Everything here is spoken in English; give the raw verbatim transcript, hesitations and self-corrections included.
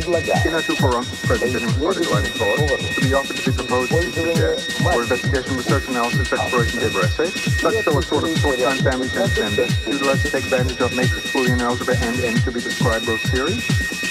In our two forums, present and recorded line of thought, to be offered to be proposed to suggest, for investigation, research, analysis, exploration, paper essay, such so a sort of short-time family transcendent, utilized to take advantage of matrix, Boolean algebra, and n to be described row series.